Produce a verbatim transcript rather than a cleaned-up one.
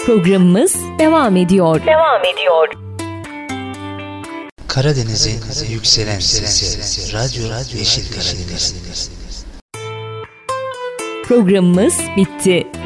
Programımız devam ediyor. Devam ediyor. Karadeniz'in yükselen sesi, Radyo Yeşil Karadeniz. Programımız bitti.